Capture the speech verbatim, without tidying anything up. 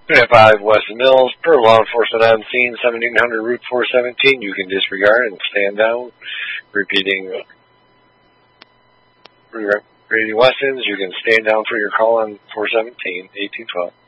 two ninety-five Weston Mills, per law enforcement on scene, seventeen hundred Route four seventeen. You can disregard and stand down. Repeating, repeating Westons, you can stand down for your call on four seventeen, eighteen twelve.